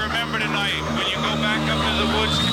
remember tonight when you go back up to the woods